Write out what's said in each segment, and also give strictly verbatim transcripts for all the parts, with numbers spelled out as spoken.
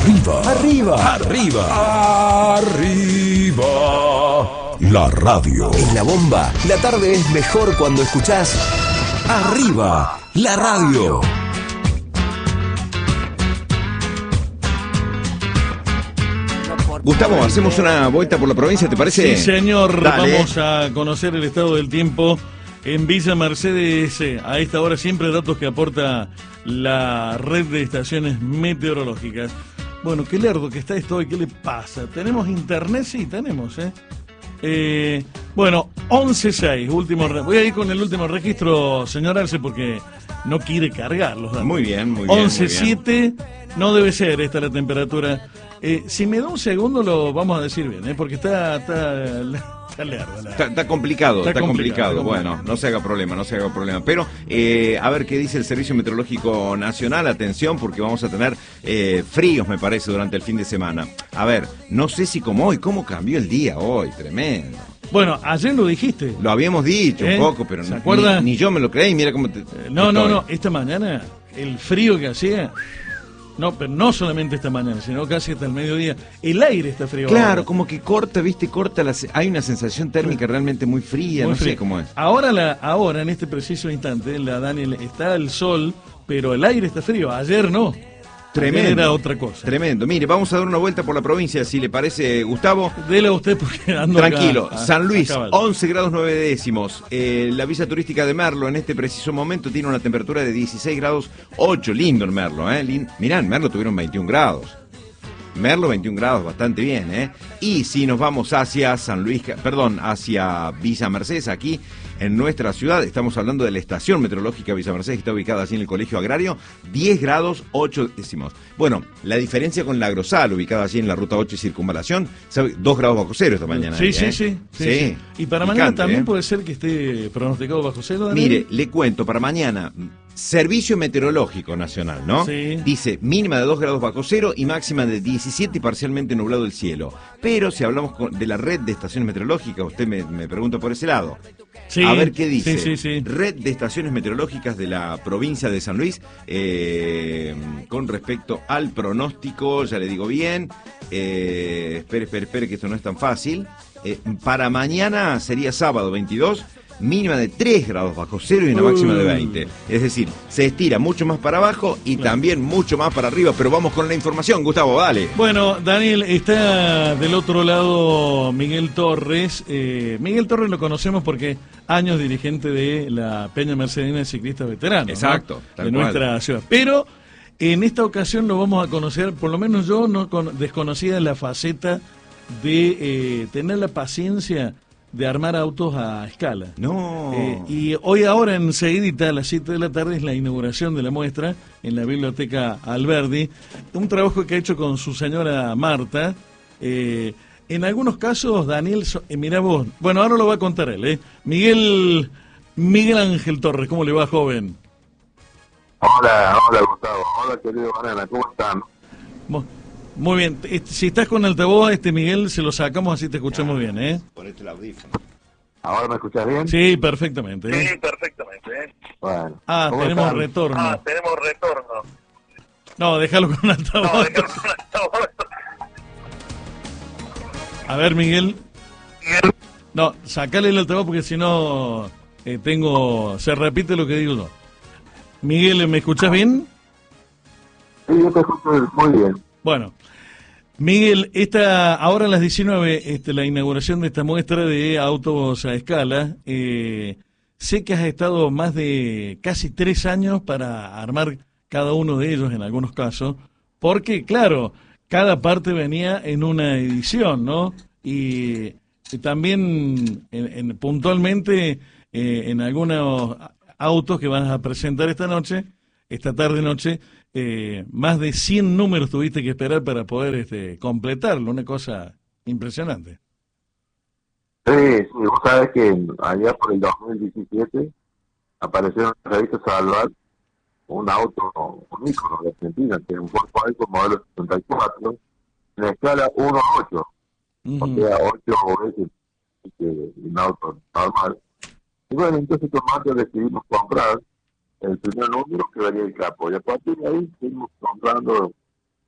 Arriba, arriba, arriba, arriba. La radio. En La Bomba, la tarde es mejor cuando escuchás Arriba, la radio. Gustavo, hacemos una vuelta por la provincia, ¿te parece? Sí, señor. Dale. Vamos a conocer el estado del tiempo en Villa Mercedes. A esta hora siempre datos que aporta la red de estaciones meteorológicas. Bueno, qué lerdo que está esto hoy, ¿qué le pasa? ¿Tenemos internet? Sí, tenemos, ¿eh? eh bueno, once seis, último re... voy a ir con el último registro, señor Arce, porque no quiere cargar los datos. Muy bien, muy bien. once siete, no debe ser esta la temperatura. Eh, si me da un segundo lo vamos a decir bien, ¿eh? Porque está... está... Está, lerdo, la... está, está complicado, está, está complicado, complicado. está Bueno, complicado. no se haga problema, no se haga problema. Pero, eh, a ver qué dice el Servicio Meteorológico Nacional. Atención, porque vamos a tener eh, fríos, me parece, durante el fin de semana. A ver, no sé si como hoy, ¿cómo cambió el día hoy? Tremendo. Bueno, ayer lo dijiste. Lo habíamos dicho ¿Eh? un poco, pero ¿Se ni, acuerda? ni yo me lo creí. Mira cómo te... Eh, no, no, estoy. no, esta mañana, el frío que hacía... No, pero no solamente esta mañana, sino casi hasta el mediodía. El aire está frío. Claro, ahora. como que corta, viste, corta. La, se- hay una sensación térmica realmente muy fría, Muy no frío. sé cómo es. Ahora, la, ahora, en este preciso instante, la Daniel, está el sol, pero el aire está frío. Ayer no. Tremendo. Ayer era otra cosa. Tremendo. Mire, vamos a dar una vuelta por la provincia, si le parece, Gustavo. Dele a usted porque ando Tranquilo, acá, a- San Luis, a caballo. once grados nueve décimos. Eh, la villa turística de Merlo en este preciso momento tiene una temperatura de dieciséis grados ocho. Lindo en Merlo, ¿eh? Lin- Mirá, en Merlo tuvieron veintiún grados. Merlo, veintiún grados, bastante bien, ¿eh? Y si nos vamos hacia San Luis, perdón, hacia Villa Mercedes, aquí en nuestra ciudad, estamos hablando de la estación meteorológica Villa Mercedes, que está ubicada así en el Colegio Agrario, diez grados ocho décimos. Bueno, la diferencia con la Grosal, ubicada allí en la Ruta ocho y Circunvalación, ¿sabe? dos grados bajo cero esta mañana. Sí, ahí, sí, ¿eh? sí, sí, Sí. sí. Y para mañana Picante, también ¿eh? puede ser que esté pronosticado bajo cero, Daniel. Mire, le cuento, para mañana, Servicio Meteorológico Nacional, ¿no? Sí. Dice mínima de dos grados bajo cero y máxima de diecisiete y parcialmente nublado el cielo. Pero si hablamos con- de la red de estaciones meteorológicas, usted me, me pregunta por ese lado. Sí, A ver qué dice. sí, sí, sí. Red de estaciones meteorológicas de la provincia de San Luis, eh, con respecto al pronóstico, ya le digo bien. Eh, espere, espere, espere, que esto no es tan fácil. Eh, para mañana sería sábado veintidós, mínima de tres grados bajo cero y una máxima de veinte. Es decir, se estira mucho más para abajo y Claro. también mucho más para arriba. Pero vamos con la información, Gustavo, dale. Bueno, Daniel, está del otro lado Miguel Torres. Eh, Miguel Torres lo conocemos porque años dirigente de la Peña Mercedina de Ciclistas Veteranos. Exacto, ¿no? tal De cual. nuestra ciudad. Pero en esta ocasión lo vamos a conocer, por lo menos yo no con- desconocía la faceta de eh, tener la paciencia de armar autos a escala. No. Eh, y hoy ahora enseguidita a las siete de la tarde es la inauguración de la muestra en la Biblioteca Alberdi, un trabajo que ha hecho con su señora Marta. Eh, en algunos casos, Daniel, so- eh, mira vos, bueno, ahora lo va a contar él, ¿eh? Miguel, Miguel Ángel Torres, ¿cómo le va, joven? Hola, hola Gustavo, hola querido Banana, ¿cómo están? Mo- Muy bien, Eh, si estás con altavoz, este Miguel, se lo sacamos así te escuchamos bien, ¿eh? Ponete el audífono. ¿Ahora me escuchas bien? Sí, perfectamente. ¿eh? Sí, perfectamente. ¿eh? Bueno. Ah, ¿cómo tenemos están? retorno. Ah, tenemos retorno. No, déjalo con No, altavoz. déjalo con altavoz. A ver, Miguel. No, sacale el altavoz porque si no eh, tengo, se repite lo que digo yo. Miguel, ¿me escuchás bien? Sí, yo te escucho muy bien. Bueno, Miguel, esta, ahora a las diecinueve, este, la inauguración de esta muestra de autos a escala. Eh, sé que has estado más de casi tres años para armar cada uno de ellos en algunos casos, porque claro, cada parte venía en una edición, ¿no? Y, y también en, en- puntualmente eh, en algunos autos que vas a presentar esta noche, esta tarde noche, eh, más de cien números tuviste que esperar para poder este, completarlo, una cosa impresionante. Sí, sí, vos sabés que allá por el dos mil diecisiete apareció en la revista Salvar un auto, un ícono de Argentina, que es un Ford Falcon modelo sesenta y cuatro, en la escala uno a ocho, Ujú. o sea, ocho veces que un auto normal. Y bueno, entonces con Marta decidimos comprar el primer número que venía el capo, y a partir de ahí seguimos comprando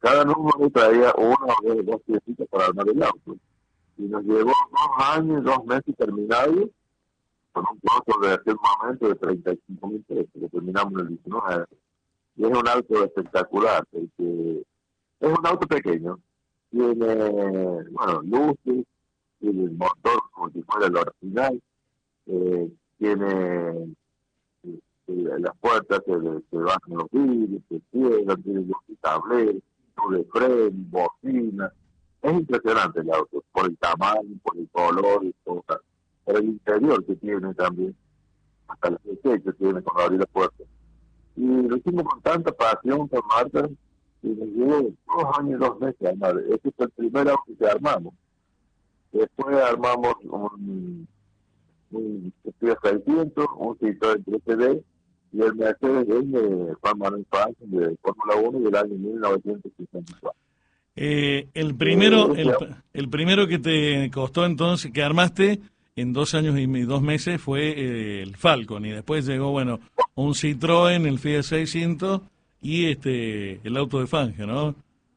cada número traía una o dos, dos piecitas para armar el auto. Y nos llevó dos años, dos meses terminados, con un costo de aquel momento de treinta y cinco mil pesos, que terminamos en el diecinueve. Y es un auto espectacular, porque es un auto pequeño, tiene, bueno, luces, tiene el motor como si fuera el original, eh, tiene eh, las puertas que se bajan los vidrios, se cierran, tiene los tableros, de freno, bocina. Es impresionante el auto, por el tamaño, por el color, y todo, por el interior que tiene también, hasta el techo tiene cuando abrir la puerta. Y lo hicimos con tanta pasión con Marta, y nos llevó dos años y dos meses a armar. Este fue el primer auto que armamos. Después armamos un, un Fiat seiscientos, un Citroën tres D, y el Mercedes-Benz de Juan Manuel Fangio de Fórmula uno del año mil novecientos sesenta y cuatro. Eh, el primero el, el primero que te costó entonces, que armaste en dos años y dos meses, fue eh, el Falcon, y después llegó, bueno, un Citroën, el Fiat seiscientos y este el auto de Fangio, ¿no?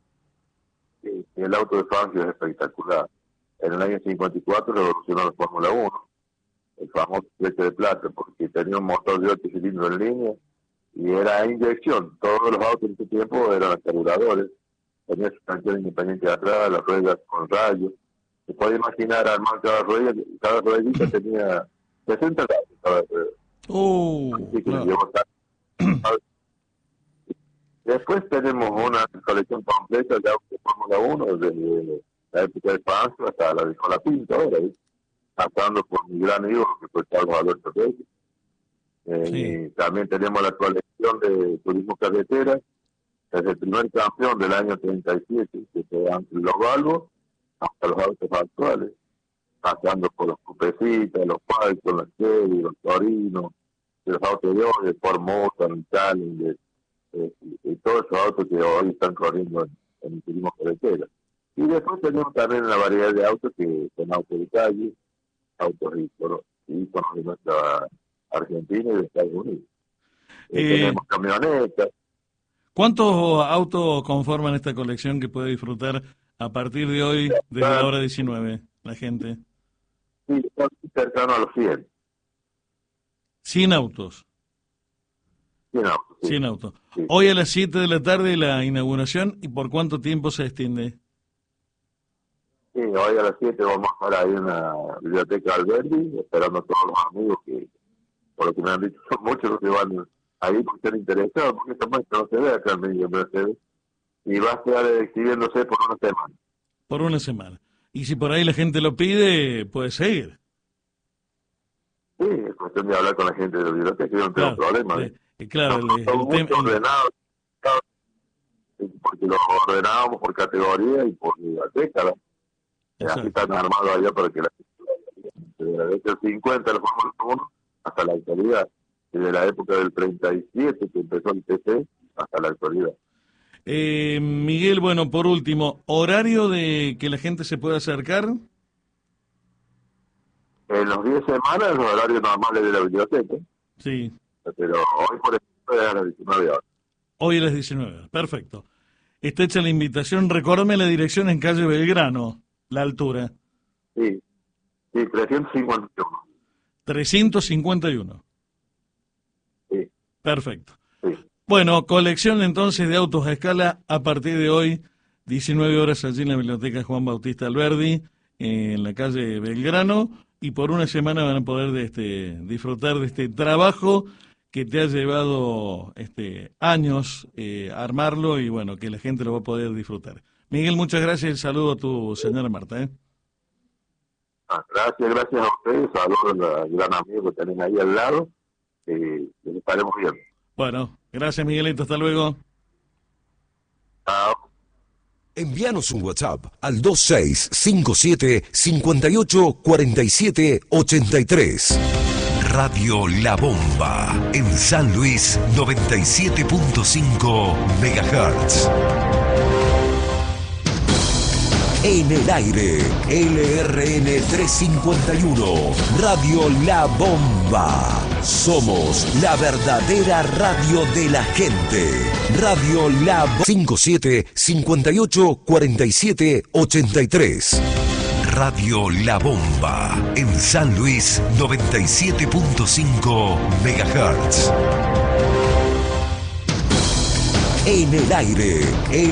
Sí, el auto de Fangio es espectacular. En el año cincuenta y cuatro revolucionó la Fórmula uno, el famoso Flecha de Plata, porque tenía un motor de ocho cilindros en línea y era inyección. Todos los autos en ese tiempo eran carburadores, tenía suspensión independiente de atrás, las ruedas con rayos. Se puede imaginar armar cada rueda, cada ruedita tenía sesenta rayos cada rueda. Uh, Así que claro. llevó tanto. Después tenemos una colección completa de autos de Fórmula uno, desde la época de Fangio hasta la de Colapinto, ahora, ¿eh? Pasando por mi gran ídolo, que fue Carlos Alberto Reyes. Eh, Sí. Y también tenemos la colección de turismo carretera, desde el primer campeón del año treinta y siete, que fue Ángel Lobalvo, hasta los autos actuales, pasando por los cupecitas, los Falcon, los Chevy, los Torino, los autos de hoy, el Ford Mustang, el Challenger, eh, y, y todos esos autos que hoy están corriendo en, en el turismo carretera. Y después tenemos también una variedad de autos que son autos de calle, autos íconos, íconos de nuestra Argentina y de Estados Unidos. Eh, Eh, tenemos camionetas. ¿Cuántos autos conforman esta colección que puede disfrutar a partir de hoy, desde la hora diecinueve, la gente? Sí, están cercanos a los cien. cien autos. cien autos, sí. cien autos. Sí. Hoy a las siete de la tarde la inauguración, ¿y por cuánto tiempo se extiende? Sí, hoy a las siete vamos a estar ahí en la biblioteca Alberdi, esperando a todos los amigos que, por lo que me han dicho, son muchos los que van ahí porque están interesados, porque esta muestra no se ve acá en medio Mercedes, y va a estar exhibiéndose por una semana. Por una semana. Y si por ahí la gente lo pide, puede seguir. Sí, es cuestión de hablar con la gente de la biblioteca, yo no tengo Claro, problema. eh, eh, claro, No, el- son el mucho tem- el- ordenados, porque los ordenábamos por categoría y por década. Así Exacto. están armados allá para que la gente, desde el cincuenta la Fórmula uno hasta la actualidad, desde la época del treinta y siete que empezó el T C hasta la actualidad. Eh, Miguel, bueno, por último, ¿horario de que la gente se pueda acercar? En los diez semanas los horarios normales de la biblioteca, Sí, pero hoy por ejemplo es a las diecinueve horas. hoy a las diecinueve horas. Perfecto. Está hecha la invitación. Recórdame la dirección en calle Belgrano, la altura. Sí, sí, trescientos cincuenta y uno. trescientos cincuenta y uno. Sí, Perfecto. sí. Bueno, colección entonces de autos a escala a partir de hoy, diecinueve horas allí en la Biblioteca Juan Bautista Alberdi, en la calle Belgrano, y por una semana van a poder de este, disfrutar de este trabajo que te ha llevado este, años eh, armarlo, y bueno, que la gente lo va a poder disfrutar. Miguel, muchas gracias y saludo a tu señora Marta. ¿eh? Ah, gracias, gracias a ustedes, saludos al gran amigo que tienen ahí al lado, y les estaremos viendo. Bueno, gracias Miguelito, hasta luego. Chao. Envíanos un WhatsApp al dos seis cinco siete, cinco ocho, cuatro siete, ocho tres. Radio La Bomba en San Luis noventa y siete punto cinco megahertz. En el aire, L R N trescientos cincuenta y uno, Radio La Bomba. Somos la verdadera radio de la gente. Radio La Bomba. cincuenta y siete, cincuenta y ocho, cuarenta y siete, ochenta y tres. Radio La Bomba. En San Luis, noventa y siete punto cinco megahertz. En el aire,